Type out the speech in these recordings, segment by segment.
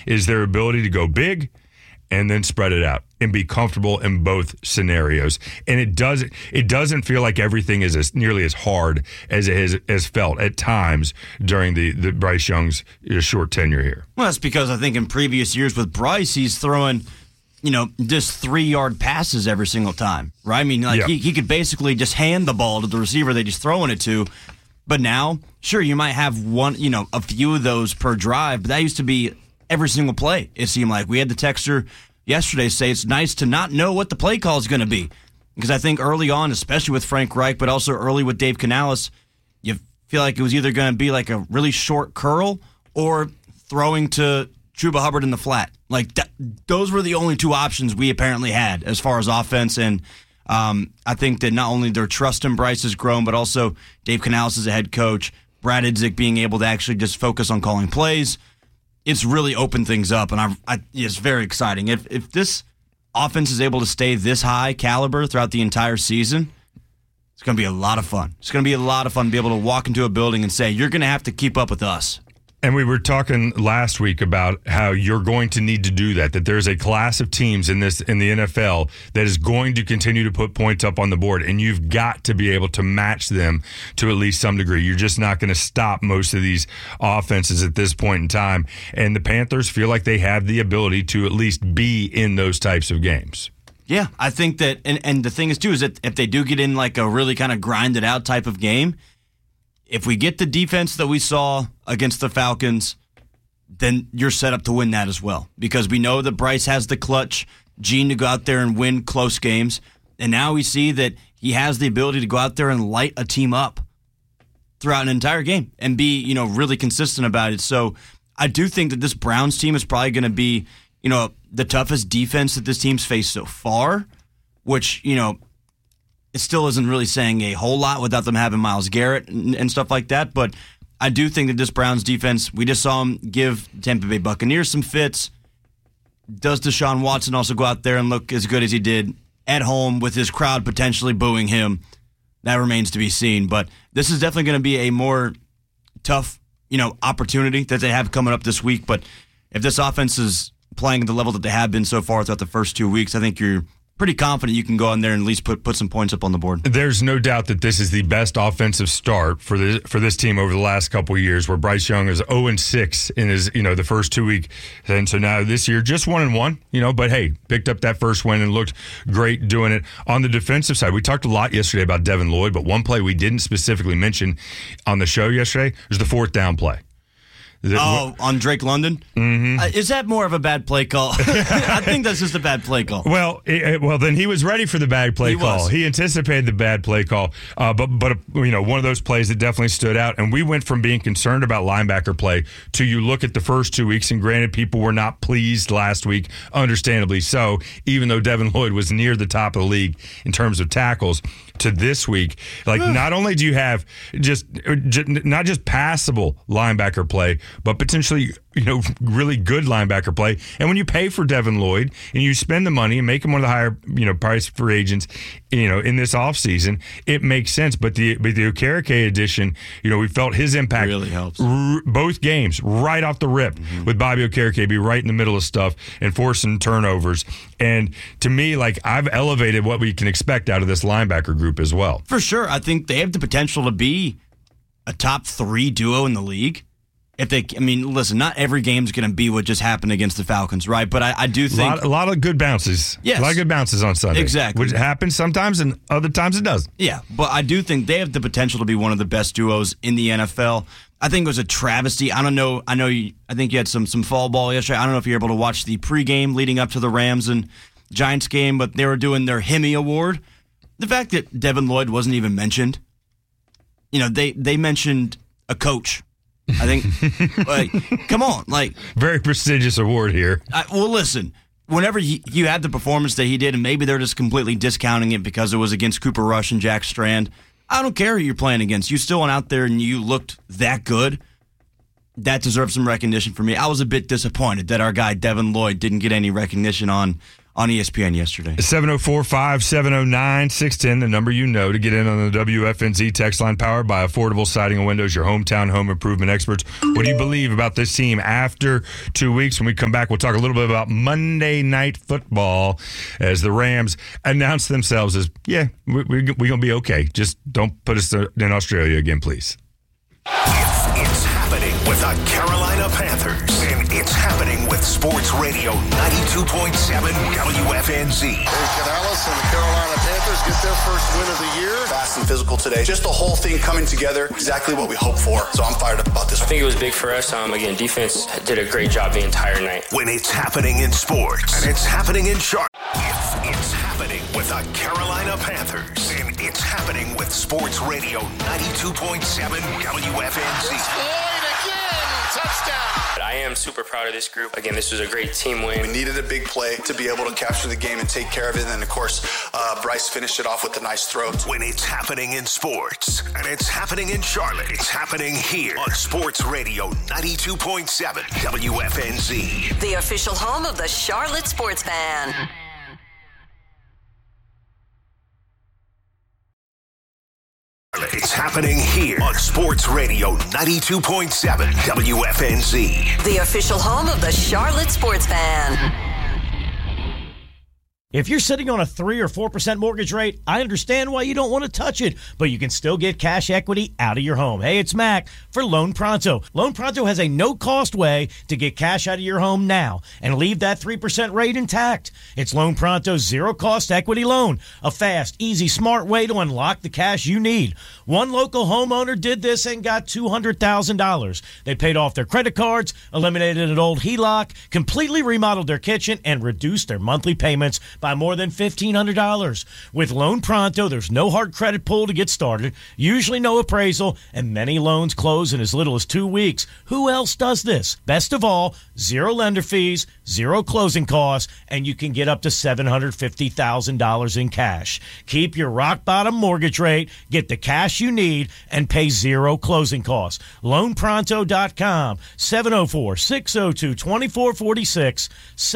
is their ability to go big and then spread it out and be comfortable in both scenarios. And it doesn't feel like everything is as nearly as hard as it has felt at times during the Bryce Young's short tenure here. Well, that's because I think in previous years with Bryce, he's throwing, just 3-yard passes every single time, right? I mean, he could basically just hand the ball to the receiver that he's throwing it to. But now, sure, you might have a few of those per drive, but that used to be every single play, it seemed like. We had the texter yesterday say it's nice to not know what the play call is going to be. Because I think early on, especially with Frank Reich, but also early with Dave Canales, you feel like it was either going to be like a really short curl or throwing to Chuba Hubbard in the flat. Those were the only two options we apparently had as far as offense. And I think that not only their trust in Bryce has grown, but also Dave Canales as a head coach, Brad Idzik being able to actually just focus on calling plays. It's really opened things up, and it's very exciting. If this offense is able to stay this high caliber throughout the entire season, it's going to be a lot of fun. It's going to be a lot of fun to be able to walk into a building and say, you're going to have to keep up with us. And we were talking last week about how you're going to need to do that there's a class of teams in the NFL that is going to continue to put points up on the board, and you've got to be able to match them to at least some degree. You're just not going to stop most of these offenses at this point in time, and the Panthers feel like they have the ability to at least be in those types of games. Yeah, I think that, and the thing is too, is that if they do get in like a really kind of grinded out type of game, if we get the defense that we saw against the Falcons, then you're set up to win that as well. Because we know that Bryce has the clutch gene to go out there and win close games. And now we see that he has the ability to go out there and light a team up throughout an entire game and be, really consistent about it. So I do think that this Browns team is probably going to be, the toughest defense that this team's faced so far, which, it still isn't really saying a whole lot without them having Myles Garrett and stuff like that. But I do think that this Browns defense, we just saw him give Tampa Bay Buccaneers some fits. Does Deshaun Watson also go out there and look as good as he did at home with his crowd potentially booing him? That remains to be seen. But this is definitely going to be a more tough, opportunity that they have coming up this week. But if this offense is playing at the level that they have been so far throughout the first 2 weeks, I think you're pretty confident you can go in there and at least put some points up on the board. There's no doubt that this is the best offensive start for this team over the last couple of years, where Bryce Young is 0-6 in his the first 2 weeks, and so now this year just 1-1. But hey, picked up that first win and looked great doing it. On the defensive side, we talked a lot yesterday about Devin Lloyd, but one play we didn't specifically mention on the show yesterday was the fourth down play. On Drake London? Mm-hmm. Is that more of a bad play call? I think that's just a bad play call. Well, then he was ready for the bad play call. He anticipated the bad play call. But one of those plays that definitely stood out. And we went from being concerned about linebacker play to you look at the first 2 weeks, and granted, people were not pleased last week, understandably so, even though Devin Lloyd was near the top of the league in terms of tackles, to this week. Not only do you have not just passable linebacker play, but potentially, really good linebacker play. And when you pay for Devin Lloyd and you spend the money and make him one of the higher, price free agents, in this offseason, it makes sense. But the Okereke addition, we felt his impact really helps. Both games right off the rip with Bobby Okereke be right in the middle of stuff and forcing turnovers. And to me, I've elevated what we can expect out of this linebacker group as well. For sure. I think they have the potential to be a top 3 duo in the league. Listen, not every game's going to be what just happened against the Falcons, right? But I do think... A lot of good bounces. Yes. A lot of good bounces on Sunday. Exactly. Which happens sometimes, and other times it doesn't. Yeah, but I do think they have the potential to be one of the best duos in the NFL. I think it was a travesty. I don't know. I think you had some fall ball yesterday. I don't know if you were able to watch the pregame leading up to the Rams and Giants game, but they were doing their Hemi Award. The fact that Devin Lloyd wasn't even mentioned, they mentioned a coach. I think, come on, very prestigious award here. Well, listen, whenever you had the performance that he did, and maybe they're just completely discounting it because it was against Cooper Rush and Jack Strand. I don't care who you're playing against. You still went out there and you looked that good. That deserves some recognition for me. I was a bit disappointed that our guy Devin Lloyd didn't get any recognition on on ESPN yesterday. 704-570-9610, the number you know to get in on the WFNZ text line, powered by Affordable Siding and Windows, your hometown home improvement experts. What do you believe about this team after 2 weeks? When we come back, we'll talk a little bit about Monday Night Football as the Rams announce themselves as, we're going to be okay. Just don't put us in Australia again, please. It's happening with the Carolina Panthers, and it's happening with Sports Radio 92.7 WFNZ. Dave Canales and the Carolina Panthers get their first win of the year. Fast and physical today. Just the whole thing coming together, exactly what we hoped for. So I'm fired up about this. I think it was big for us. Again, defense did a great job the entire night. When it's happening in sports, and it's happening in Charlotte. It's happening with the Carolina Panthers, and it's happening with Sports Radio 92.7 WFNZ. Touchdown! I am super proud of this group. Again, this was a great team win. We needed a big play to be able to capture the game and take care of it. And then, of course, Bryce finished it off with a nice throw. When it's happening in sports, and it's happening in Charlotte, it's happening here on Sports Radio 92.7 WFNZ. The official home of the Charlotte Sports Fan. It's happening here on Sports Radio 92.7 WFNZ. The official home of the Charlotte Sports Fan. If you're sitting on a 3 or 4% mortgage rate, I understand why you don't want to touch it, but you can still get cash equity out of your home. Hey, it's Mac for Loan Pronto. Loan Pronto has a no-cost way to get cash out of your home now and leave that 3% rate intact. It's Loan Pronto's zero-cost equity loan, a fast, easy, smart way to unlock the cash you need. One local homeowner did this and got $200,000. They paid off their credit cards, eliminated an old HELOC, completely remodeled their kitchen, and reduced their monthly payments by more than $1,500. With Loan Pronto, there's no hard credit pull to get started, usually no appraisal, and many loans close in as little as 2 weeks. Who else does this? Best of all, zero lender fees, zero closing costs, and you can get up to $750,000 in cash. Keep your rock-bottom mortgage rate, get the cash you need, and pay zero closing costs. LoanPronto.com, 704-602-2446,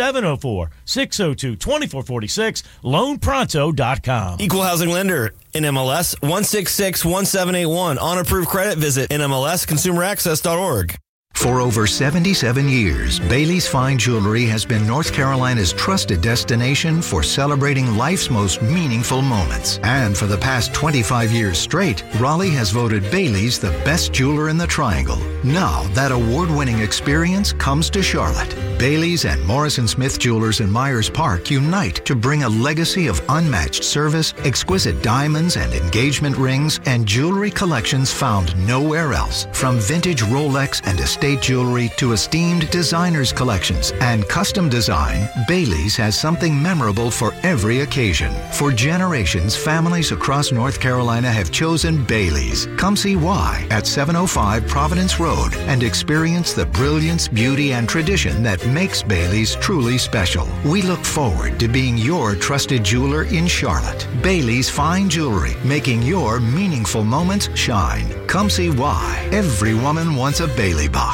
704-602-2446, LoanPronto.com. Equal housing lender, NMLS 1661781. On approved credit, visit NMLSconsumeraccess.org. For over 77 years, Bailey's Fine Jewelry has been North Carolina's trusted destination for celebrating life's most meaningful moments. And for the past 25 years straight, Raleigh has voted Bailey's the best jeweler in the Triangle. Now, that award-winning experience comes to Charlotte. Bailey's and Morrison Smith Jewelers in Myers Park unite to bring a legacy of unmatched service, exquisite diamonds and engagement rings, and jewelry collections found nowhere else. From vintage Rolex and estate jewelry to esteemed designers collections and custom design, Bailey's has something memorable for every occasion. For generations, families across North Carolina have chosen Bailey's. Come see why at 705 Providence Road and experience the brilliance, beauty, and tradition that makes Bailey's truly special. We look forward to being your trusted jeweler in Charlotte. Bailey's Fine Jewelry, making your meaningful moments shine. Come see why. Every woman wants a Bailey box.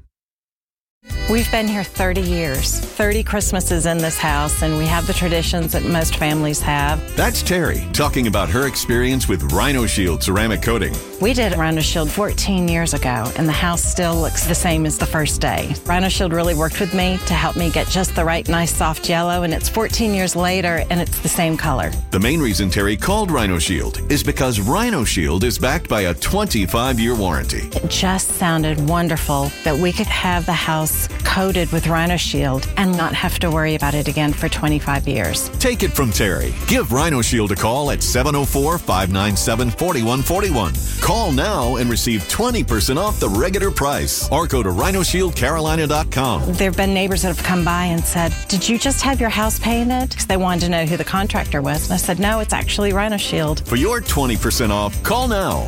We've been here 30 years, 30 Christmases in this house, and we have the traditions that most families have. That's Terry talking about her experience with Rhino Shield ceramic coating. We did Rhino Shield 14 years ago, and the house still looks the same as the first day. Rhino Shield really worked with me to help me get just the right nice soft yellow, and it's 14 years later, and it's the same color. The main reason Terry called Rhino Shield is because Rhino Shield is backed by a 25-year warranty. It just sounded wonderful that we could have the house coated with Rhino Shield and not have to worry about it again for 25 years. Take it from Terry. Give Rhino Shield a call at 704-597-4141. Call now and receive 20% off the regular price, or go to RhinoShieldCarolina.com. There have been neighbors that have come by and said, "Did you just have your house painted?" Because they wanted to know who the contractor was. And I said, "No, it's actually Rhino Shield." For your 20% off, call now,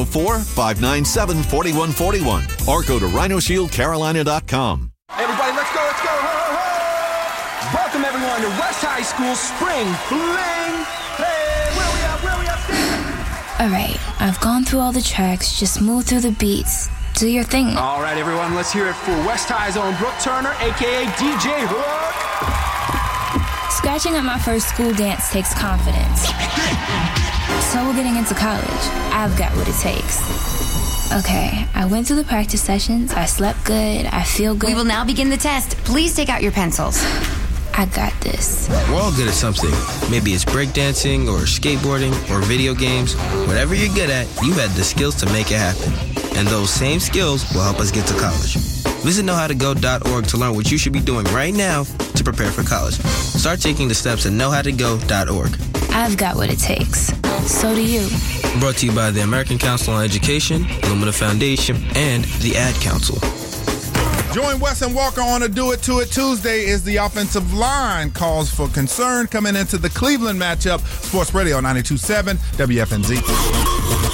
704-597-4141, or go to RhinoShieldCarolina.com. Everybody, let's go, let's go. Ho, ho, ho. Welcome, everyone, to West High School Spring Fling. Hey, where we at, All right, I've gone through all the tracks. Just move through the beats. Do your thing. All right, everyone, let's hear it for West High's own Brooke Turner, a.k.a. DJ Hook. Scratching at my first school dance takes confidence. So we're getting into college. I've got what it takes. Okay, I went through the practice sessions. I slept good. I feel good. We will now begin the test. Please take out your pencils. I got this. We're all good at something. Maybe it's breakdancing or skateboarding or video games. Whatever you're good at, you had the skills to make it happen. And those same skills will help us get to college. Visit knowhowtogo.org to learn what you should be doing right now to prepare for college. Start taking the steps at knowhowtogo.org. I've got what it takes. So do you. Brought to you by the American Council on Education, Lumina Foundation, and the Ad Council. Join Wes and Walker on a Do It To It Tuesday as the offensive line calls for concern coming into the Cleveland matchup. Sports Radio 92.7 WFNZ.